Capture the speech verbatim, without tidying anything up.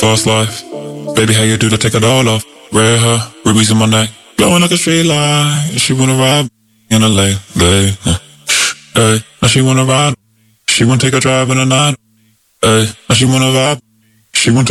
fast life. Baby, how you do to take it all off? Red hair, rubies in my neck, glowing like a street light. She wanna ride in a lay, lay. Hey, now she wanna ride. She wanna take a drive in the night. Hey, now she wanna vibe. She wanna